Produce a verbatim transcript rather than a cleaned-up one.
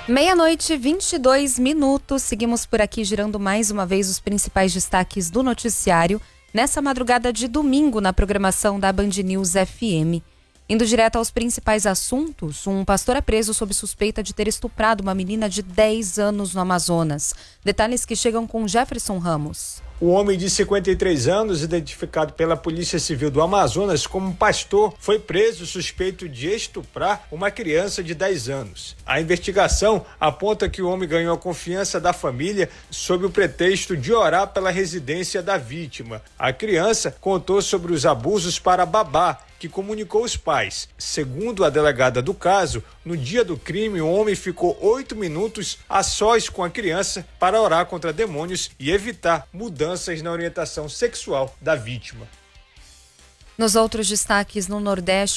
Meia-noite, vinte e dois minutos. Seguimos por aqui girando mais uma vez os principais destaques do noticiário nessa madrugada de domingo na programação da Band News F M. Indo direto aos principais assuntos, um pastor é preso sob suspeita de ter estuprado uma menina de dez anos no Amazonas. Detalhes que chegam com Jefferson Ramos. O homem de cinquenta e três anos, identificado pela Polícia Civil do Amazonas como pastor, foi preso suspeito de estuprar uma criança de dez anos. A investigação aponta que o homem ganhou a confiança da família sob o pretexto de orar pela residência da vítima. A criança contou sobre os abusos para a babá, que comunicou os pais. Segundo a delegada do caso, no dia do crime, o homem ficou oito minutos a sós com a criança para orar contra demônios e evitar mudanças na orientação sexual da vítima. Nos outros destaques no Nordeste,